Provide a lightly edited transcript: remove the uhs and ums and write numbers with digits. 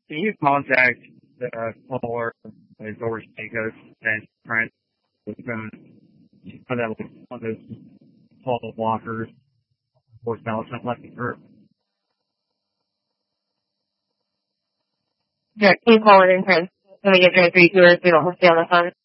Can you contact the caller at George Pecos and Trent with them for that one of those call blockers, voicemail or something like that? Sure, can you call it in, Trent? Let me get transferred to her so we don't have to stay on the phone.